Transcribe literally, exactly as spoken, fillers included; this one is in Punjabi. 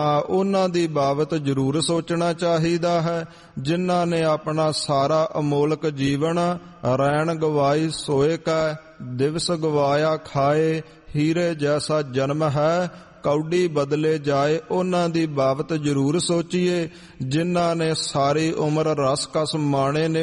ਉਹਨਾਂ ਦੀ ਬਾਬਤ ਜ਼ਰੂਰ ਸੋਚਣਾ ਚਾਹੀਦਾ ਹੈ ਜਿਨ੍ਹਾਂ ਨੇ ਆਪਣਾ ਸਾਰਾ ਅਮੋਲਕ ਜੀਵਨ ਰੈਣ ਗਵਾਈ ਸੋਏ ਕੈ, ਦਿਵਸ ਗਵਾਇਆ ਖਾਏ, ਹੀਰੇ ਜੈਸਾ ਜਨਮ ਹੈ ਕੌਡੀ ਬਦਲੇ ਜਾਏ। ਉਹਨਾਂ ਦੀ ਬਾਬਤ ਜ਼ਰੂਰ ਸੋਚੀਏ ਜਿਨ੍ਹਾਂ ਨੇ ਸਾਰੀ ਉਮਰ ਰਸ ਕਸ ਮਾਣੇ ਨੇ,